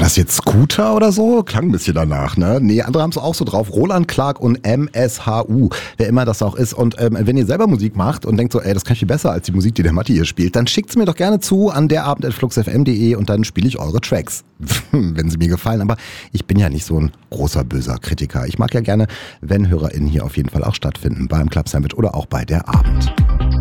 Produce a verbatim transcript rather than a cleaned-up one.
das jetzt Scooter oder so? Klang ein bisschen danach, ne? Nee, andere haben es auch so drauf. Roland Clark und M S H U, wer immer das auch ist. Und ähm, wenn ihr selber Musik macht und denkt so, ey, das kann ich viel besser als die Musik, die der Matti hier spielt, dann schickt's mir doch gerne zu an derabend at flux f m punkt de und dann spiele ich eure Tracks, wenn sie mir gefallen. Aber ich bin ja nicht so ein großer, böser Kritiker. Ich mag ja gerne, wenn HörerInnen hier auf jeden Fall auch stattfinden, beim Club Sandwich oder auch bei der Abend.